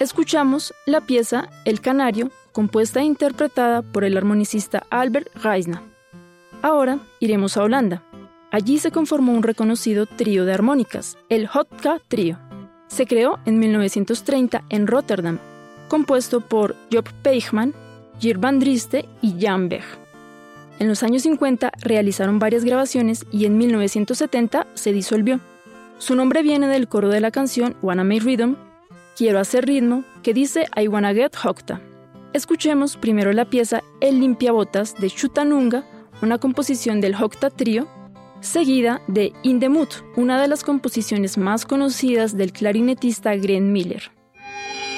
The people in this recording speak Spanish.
Escuchamos la pieza El Canario, compuesta e interpretada por el armonicista Albert Reisner. Ahora iremos a Holanda. Allí se conformó un reconocido trío de armónicas, el Hotka Trio. Se creó en 1930 en Rotterdam, compuesto por Job Peichmann, Geert van Driesten y Jan Weg. En los años 50 realizaron varias grabaciones y en 1970 se disolvió. Su nombre viene del coro de la canción Wanna Make Rhythm, Quiero hacer ritmo, que dice I wanna get hokta. Escuchemos primero la pieza El limpiabotas de Chutanunga, una composición del Hotka Trio, seguida de In the Mood, una de las composiciones más conocidas del clarinetista Glenn Miller.